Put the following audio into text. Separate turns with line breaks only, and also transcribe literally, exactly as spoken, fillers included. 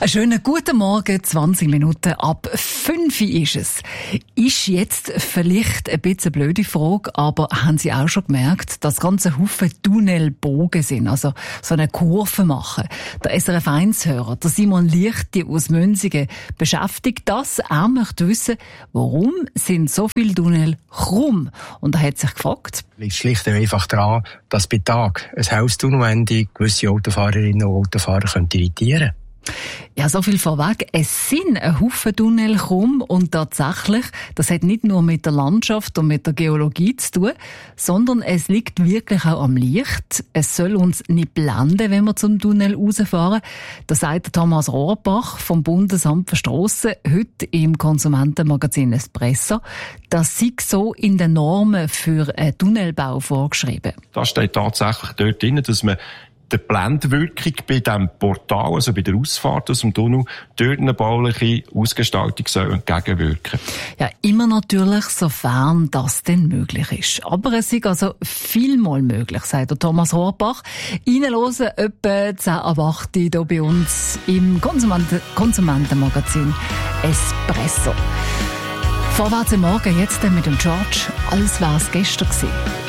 Einen schönen guten Morgen, zwanzig Minuten ab fünf ist es. Ist jetzt vielleicht ein bisschen eine blöde Frage, aber haben Sie auch schon gemerkt, dass ganze Haufen Tunnelbogen sind, also so eine Kurve machen? Der S R F eins-Hörer, der Simon Lichti aus Münzigen, beschäftigt das. Er möchte wissen, warum sind so viele Tunnel krumm? Und er hat sich gefragt.
Es liegt schlicht und einfach daran, dass bei Tag ein Haustunnelende gewisse Autofahrerinnen und Autofahrer könnte irritieren.
Ja, so viel vorweg. Es sind ein Haufen Tunnel krumm und tatsächlich, das hat nicht nur mit der Landschaft und mit der Geologie zu tun, sondern es liegt wirklich auch am Licht. Es soll uns nicht blenden, wenn wir zum Tunnel rausfahren. Das sagt Thomas Rohrbach vom Bundesamt für Strassen heute im Konsumentenmagazin Espresso. Das sei so in den Normen für einen Tunnelbau vorgeschrieben.
Da steht tatsächlich dort drin, dass man der Blendwirkung bei diesem Portal, also bei der Ausfahrt aus dem Tunnel, durch eine bauliche Ausgestaltung soll entgegenwirken.
Ja, immer natürlich, sofern das denn möglich ist. Aber es ist also vielmal möglich, sagt der Thomas Rohrbach. Reinhören etwa zehn ab acht hier bei uns im Konsumenten- Konsumentenmagazin Espresso. Vorwärts im Morgen, jetzt mit dem George, als wäre es gestern gewesen.